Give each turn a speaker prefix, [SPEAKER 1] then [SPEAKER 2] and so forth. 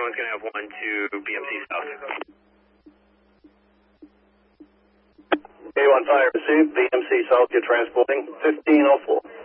[SPEAKER 1] someone's going to have 1 to BMC South.
[SPEAKER 2] A1 fire received, BMC South, you're transporting 1504.